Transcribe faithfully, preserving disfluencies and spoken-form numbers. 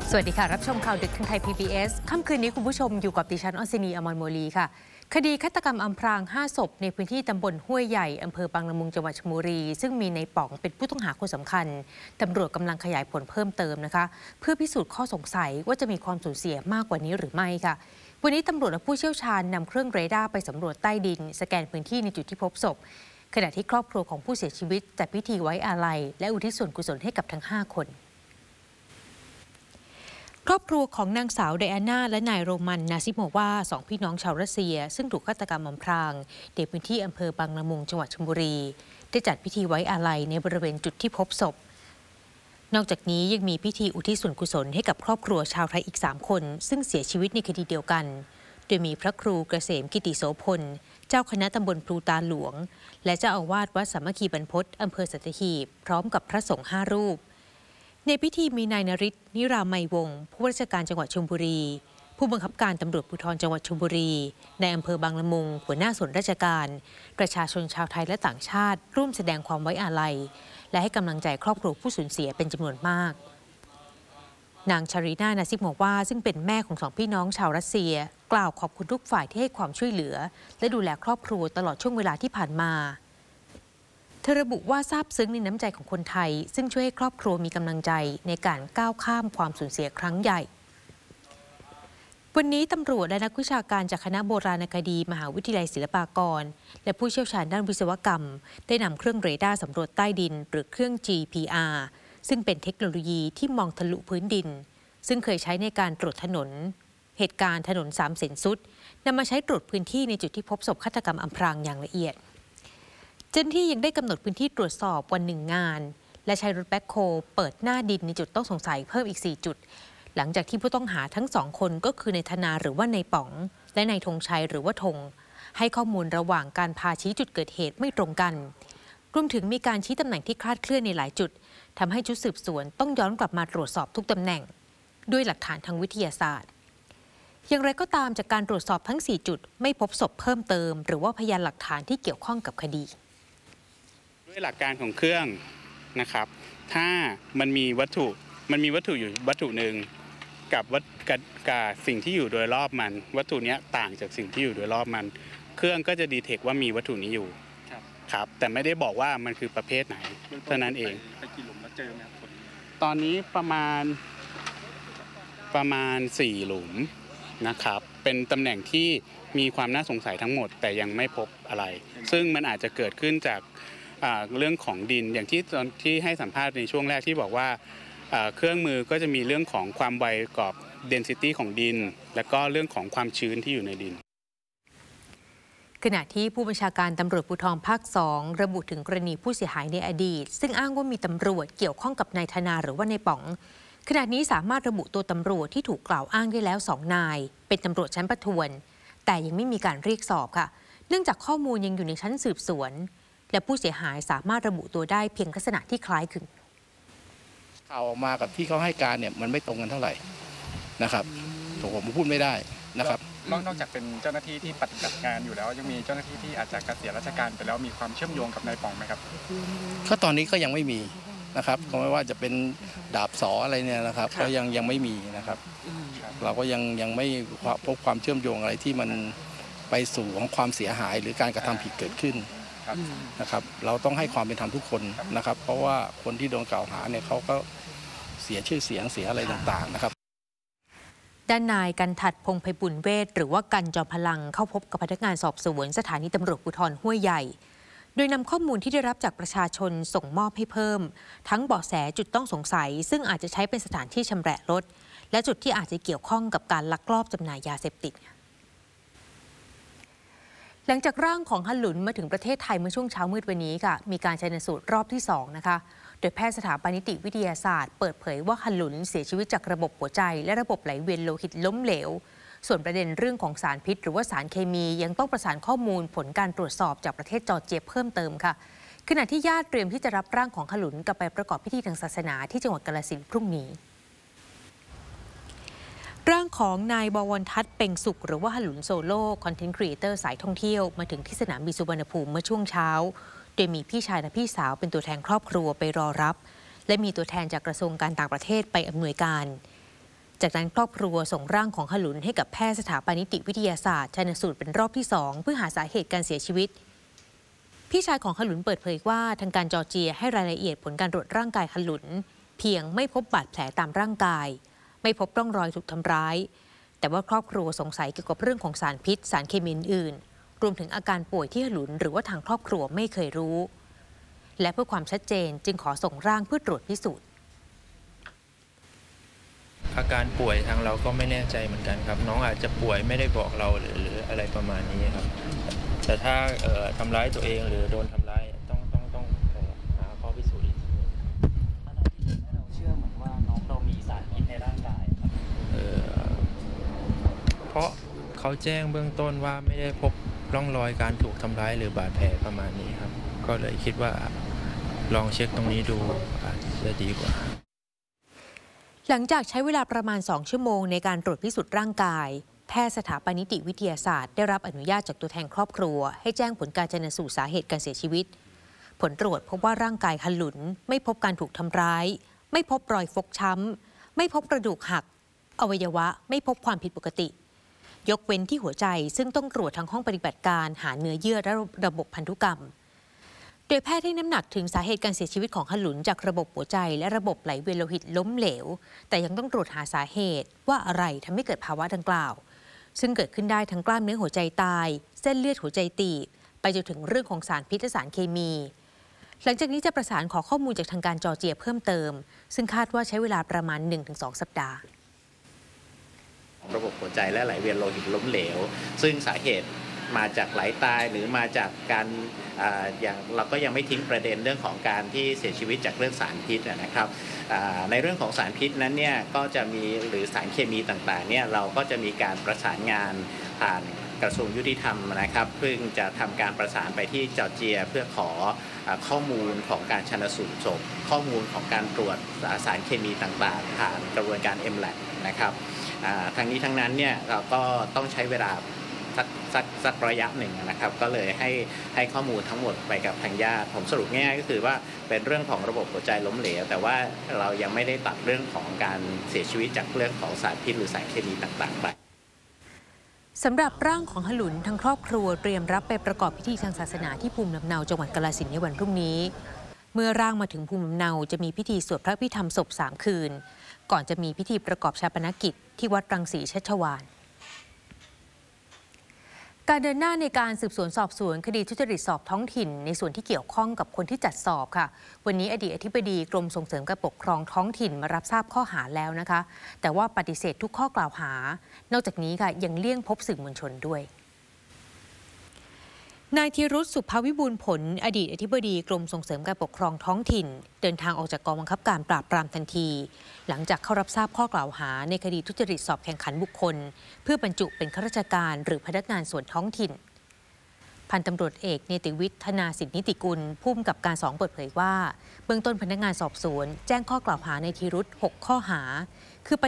สวัสดีค่ะรับชมข่าวดึกทางไทย พี บี เอส ค่ำคืนนี้คุณผู้ชมอยู่กับดิฉันออนซินีอมรโมลีค่ะคดีฆาตกรรมอำพรางห้าศพในพื้นที่ตำบลห้วยใหญ่อำเภอบางละมุงจังหวัดชลบุรีซึ่งมีในป๋องเป็นผู้ต้องหาคนสำคัญตำรวจกำลังขยายผลเพิ่มเติมนะคะเพื่อพิสูจน์ข้อสงสัยว่าจะมีความสูญเสียมากกว่านี้หรือไม่ค่ะวันนี้ตำรวจและผู้เชี่ยวชาญนำเครื่องเรดาร์ไปสำรวจใต้ดินสแกนพื้นที่ในจุดที่พบศพขณะที่ครอบครัวของผู้เสียชีวิตจัดพิธีไว้อาลัยและอุทิศส่วนกุศลให้กับทั้งห้าคนครอบครัวของนางสาวไดอาน่าและนายโรมันนาซิโมวาสองพี่น้องชาวรัสเซียซึ่งถูกฆาตกรรมอำพรางในพื้นที่อำเภอบางละมุงจังหวัดชลบุรีได้จัดพิธีไว้อาลัยในบริเวณจุดที่พบศพนอกจากนี้ยังมีพิธีอุทิศส่วนกุศลให้กับครอบครัวชาวไทยอีกสามคนซึ่งเสียชีวิตในคดีเดียวกันโดยมีพระครูเกษมกิติโสพลเจ้าคณะตำบลพลูตาหลวงและเจ้าอาวาสวัดสามัคคีบรรพตอำเภอสัตหีบพร้อมกับพระสงฆ์ห้ารูปในพิธีมีนายนฤทธิ์นิรามัยวงศ์ผู้ว่าราชการจังหวัดชลบุรีผู้บังคับการตำรวจภูธรจังหวัดชลบุรีในอำเภอบางละมุงหัวหน้าส่วนราชการประชาชนชาวไทยและต่างชาติร่วมแสดงความไว้อาลัยและให้กำลังใจครอบครัวผู้สูญเสียเป็นจำนวนมากนางชารีนานาซิโมวาซึ่งเป็นแม่ของสองพี่น้องชาวรัสเซียกล่าวขอบคุณทุกฝ่ายที่ให้ความช่วยเหลือและดูแลครอบครัวตลอดช่วงเวลาที่ผ่านมาเธอระบุว่าซาบซึ้งในน้ำใจของคนไทยซึ่งช่วยให้ครอบครัวมีกำลังใจในการก้าวข้ามความสูญเสียครั้งใหญ่วันนี้ตำรวจและนักวิชาการจากคณะโบราณคดีมหาวิทยาลัยศิลปากรและผู้เชี่ยวชาญด้านวิศวกรรมได้นำเครื่องเรดาร์สำรวจใต้ดินหรือเครื่อง จี พี อาร์ ซึ่งเป็นเทคโนโลยีที่มองทะลุพื้นดินซึ่งเคยใช้ในการตรวจถนนเหตุการณ์ถนนสามเสนสุดนำมาใช้ตรวจพื้นที่ในจุดที่พบศพฆาตกรรมอำพรางอย่างละเอียดเจ้าหน้าที่ยังได้กำหนดพื้นที่ตรวจสอบวันหนึ่งงานและใช้รถแบ็คโฮเปิดหน้าดินในจุดต้องสงสัยเพิ่มอีกสี่จุดหลังจากที่ผู้ต้องหาทั้งสองคนก็คือในธนาหรือว่าในป๋องและในธงชัยหรือว่าธงให้ข้อมูลระหว่างการพาชี้จุดเกิดเหตุไม่ตรงกันรวมถึงมีการชี้ตำแหน่งที่คลาดเคลื่อนในหลายจุดทำให้ชุดสืบสวนต้องย้อนกลับมาตรวจสอบทุกตำแหน่งด้วยหลักฐานทางวิทยาศาสตร์อย่างไรก็ตามจากการตรวจสอบทั้งสี่จุดไม่พบศพเพิ่มเติมหรือว่าพยานหลักฐานที่เกี่ยวข้องกับคดีด้วยหลักการของเครื่องนะครับถ้ามันมีวัตถุมันมีวัตถุอยู่วัตถุหนึ่งกับวัตกับกับสิ่งที่อยู่โดยรอบมันวัตถุนี้ต่างจากสิ่งที่อยู่โดยรอบมันเครื่องก็จะดีเทคว่ามีวัตถุนี้อยู่ครับแต่ไม่ได้บอกว่ามันคือประเภทไหนเท่านั้นเองไปกี่หลุมแล้วเจอไหมครับตอนนี้ประมาณประมาณสี่หลุมนะครับเป็นตำแหน่งที่มีความน่าสงสัยทั้งหมดแต่ยังไม่พบอะไรซึ่งมันอาจจะเกิดขึ้นจากเรื่องของดินอย่างที่ตอนที่ให้สัมภาษณ์ในช่วงแรกที่บอกว่าเครื่องมือก็จะมีเรื่องของความไวกับ density ของดินและก็เรื่องของความชื้นที่อยู่ในดินขณะที่ผู้บัญชาการตำรวจภูธรภาคสองระบุถึงกรณีผู้เสียหายในอดีตซึ่งอ้างว่ามีตำรวจเกี่ยวข้องกับนายธนาหรือว่าในป๋องขณะนี้สามารถระบุตัวตำรวจที่ถูกกล่าวอ้างได้แล้วสองนายเป็นตำรวจชั้นประทวนแต่ยังไม่มีการเรียกสอบค่ะเนื่องจากข้อมูลยังอยู่ในชั้นสืบสวนและผู้เสียหายสามารถระบุตัวได้เพียงลักษณะที่คล้ายคลึงข่าวออกมากับที่เขาให้การเนี่ยมันไม่ตรงกันเท่าไหร่นะครับผมพูดไม่ได้นะครับนอกจากเป็นเจ้าหน้าที่ที่ปฏิบัติงานอยู่แล้วยังมีเจ้าหน้าที่ที่อาจจะเกษียณราชการไปแล้วมีความเชื่อมโยงกับนายป๋องไหมครับก็ตอนนี้ก็ยังไม่มีนะครับก็ไม่ว่าจะเป็นดาบสออะไรเนี่ยนะครับก็ยังยังไม่มีนะครับเราก็ยังยังไม่พบความเชื่อมโยงอะไรที่มันไปสู่ของความเสียหายหรือการกระทำผิดเกิดขึ้นนะครับเราต้องให้ความเป็นธรรมทุกคนนะครับเพราะว่าคนที่โดนกล่าวหาเนี่ยเขาก็เสียชื่อเสียงเสียอะไรต่างๆนะครับด้านนายกันทัดพงษ์ไพบุญเวชหรือว่ากันจอมพลังเข้าพบกับพนักงานสอบสวนสถานีตำรวจภูธรห้วยใหญ่โดยนำข้อมูลที่ได้รับจากประชาชนส่งมอบให้เพิ่มทั้งเบาะแสจุดต้องสงสัยซึ่งอาจจะใช้เป็นสถานที่ชำแหละรถและจุดที่อาจจะเกี่ยวข้องกับการลักลอบจำหน่ายยาเสพติดหลังจากร่างของฮัลลุนมาถึงประเทศไทยเมื่อช่วงเช้ามืดวันนี้ค่ะมีการชันสูตรรอบที่สองนะคะโดยแพทย์สถาบันนิติวิทยาศาสตร์เปิดเผยว่าฮัลลุนเสียชีวิตจากระบบหัวใจและระบบไหลเวียนโลหิตล้มเหลวส่วนประเด็นเรื่องของสารพิษหรือว่าสารเคมียังต้องประสานข้อมูลผลการตรวจสอบจากประเทศจอร์เจียเพิ่มเติมค่ะขณะที่ญาติเตรียมที่จะรับร่างของฮัลลุนกลับไปประกอบพิธีทางศาสนาที่จังหวัดกาฬสินธุ์พรุ่งนี้ร่างของนายบวรทัศน์เป่งสุขหรือว่าฮัลลุนโซโล่คอนเทนต์ครีเอเตอร์สายท่องเที่ยวมาถึงที่สนามบินสุวรรณภูมิเมื่อช่วงเช้าโดยมีพี่ชายและพี่สาวเป็นตัวแทนครอบครัวไปรอรับและมีตัวแทนจากกระทรวงการต่างประเทศไปอำนวยการจากนั้นครอบครัวส่งร่างของขลุนให้กับแพทย์สถาบันนิติวิทยาศาสตร์ชันสูตรเป็นรอบที่สองเพื่อหาสาเหตุการเสียชีวิตพี่ชายของขลุนเปิดเผยว่าทางการจอร์เจียให้รายละเอียดผลการตรวจร่างกายขลุนเพียงไม่พบบาดแผลตามร่างกายไม่พบร่องรอยถูกทำร้ายแต่ว่าครอบครัวสงสัยเกี่ยวกับเรื่องของสารพิษสารเคมีอื่นรวมถึงอาการป่วยที่ขลุนหรือว่าทางครอบครัวไม่เคยรู้และเพื่อความชัดเจนจึงขอส่งร่างเพื่อตรวจพิสูจน์อาการป่วยทางเราก็ไม่แน่ใจเหมือนกันครับน้องอาจจะป่วยไม่ได้บอกเราหรือหรืออะไรประมาณนี้ครับแต่ถ้าเอ่อทำร้ายตัวเองหรือโดนทำร้ายต้องต้องต้องเอ่อหาข้อพิสูจน์อีกทีนึงอะไรที่ทำให้เราเชื่อเหมือนว่าน้องเรามีสารพิษในร่างกายครับเอ่อเพราะเขาแจ้งเบื้องต้นว่าไม่ได้พบร่องรอยการถูกทำร้ายหรือบาดแผลประมาณนี้ครับก็เลยคิดว่าลองเช็คตรงนี้ดูอาจจะดีกว่าหลังจากใช้เวลาประมาณสองชั่วโมงในการตรวจพิสูจน์ร่างกายแพทย์สถาบันนิติวิทยาศาสตร์ได้รับอนุญาตจากตัวแทนครอบครัวให้แจ้งผลการชันสูตรสาเหตุการเสียชีวิตผลตรวจพบว่าร่างกายขลุนไม่พบการถูกทำร้ายไม่พบรอยฟกช้ำไม่พบกระดูกหักอวัยวะไม่พบความผิดปกติยกเว้นที่หัวใจซึ่งต้องตรวจทางห้องปฏิบัติการหาเนื้อเยื่อและระบบพันธุกรรมโดยแพทย์ให้น้ำหนักถึงสาเหตุการเสียชีวิตของขลุนจากระบบหัวใจและระบบไหลเวียนโลหิตล้มเหลวแต่ยังต้องตรวจหาสาเหตุว่าอะไรทำให้เกิดภาวะดังกล่าวซึ่งเกิดขึ้นได้ทั้งกล้ามเนื้อหัวใจตายเส้นเลือดหัวใจตีบไปจนถึงเรื่องของสารพิษและสารเคมีหลังจากนี้จะประสานขอข้อมูลจากทางการจอร์เจียเพิ่มเติมซึ่งคาดว่าใช้เวลาประมาณ หนึ่งถึงสอง สัปดาห์ระบบหัวใจและไหลเวียนโลหิตล้มเหลวซึ่งสาเหตุมาจากไหลตายหรือมาจากการอย่างเราก็ยังไม่ทิ้งประเด็นเรื่องของการที่เสียชีวิตจากเรื่องสารพิษนะครับในเรื่องของสารพิษนั้นเนี่ยก็จะมีหรือสารเคมีต่างๆเนี่ยเราก็จะมีการประสานงานผ่านกระทรวงยุติธรรมนะครับเพิ่งจะทำการประสานไปที่จอร์เจียเพื่อขอข้อมูลของการชันสูตรศพข้อมูลของการตรวจสารเคมีต่างๆผ่านกระบวนการ เอ็ม แลบ นะครับทั้งนี้ทั้งนั้นเนี่ยเราก็ต้องใช้เวลาสักสักสักระยะหนึ่งนะครับก็เลยให้ให้ข้อมูลทั้งหมดไปกับทางญาติผมสรุปง่ายๆก็คือว่าเป็นเรื่องของระบบหัวใจล้มเหลวแต่ว่าเรายังไม่ได้ตัดเรื่องของการเสียชีวิตจากเรื่องของสารพิษหรือสารเคมีต่างๆไปสำหรับร่างของขลุนทางครอบครัวเตรียมรับไปประกอบพิธีทางศาสนาที่ภูมิลำเนาจังหวัดกาฬสินธุ์ในวันพรุ่งนี้เมื่อร่างมาถึงภูมิลำเนาจะมีพิธีสวดพระพิธรรมศพสามคืนก่อนจะมีพิธีประกอบฌาปนกิจที่วัดรังสีชัชวาลการเดินหน้าในการสืบสวนสอบสวนคดีทุจริตสอบท้องถิ่นในส่วนที่เกี่ยวข้องกับคนที่จัดสอบค่ะวันนี้อดีตอธิบดีกรมส่งเสริมการปกครองท้องถิ่นมารับทราบข้อหาแล้วนะคะแต่ว่าปฏิเสธทุกข้อกล่าวหานอกจากนี้ค่ะยังเลี่ยงพบสื่อมวลชนด้วยนายธีรุษ สุภวิบูลย์ผลอดีตอธิบดีกรมส่งเสริมการปกครองท้องถิ่นเดินทางออกจากกองบังคับการปราบปรามทันทีหลังจากเข้ารับทราบข้อกล่าวหาในคดีทุจริตสอบแข่งขันบุคคลเพื่อบรรจุเป็นข้าราชการหรือพนักงานส่วนท้องถิ่นพันตำรวจเอกเนติวิทย์ ธนาสิทธินิติกุลผู้กำกับการสองเปิดเผยว่าเบื้องต้นพนักงานสอบสวนแจ้งข้อกล่าวหาในธีรุษ หกข้อหาคือ